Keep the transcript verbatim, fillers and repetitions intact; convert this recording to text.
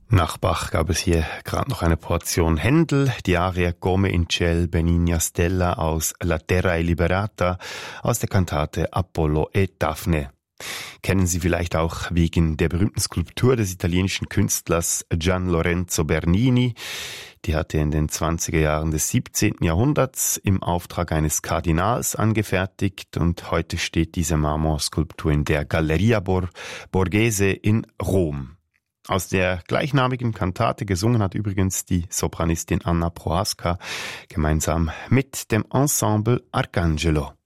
Nach Bach gab es hier gerade noch eine Portion Händel, die Aria Come in ciel benigna stella aus La Terra è Liberata aus der Kantate Apollo e Daphne. Kennen Sie vielleicht auch wegen der berühmten Skulptur des italienischen Künstlers Gian Lorenzo Bernini. Die hatte er in den zwanziger Jahren des siebzehnten Jahrhunderts im Auftrag eines Kardinals angefertigt und heute steht diese Marmorskulptur in der Galleria Bor- Borghese in Rom. Aus der gleichnamigen Kantate gesungen hat übrigens die Sopranistin Anna Prohaska gemeinsam mit dem Ensemble Arcangelo.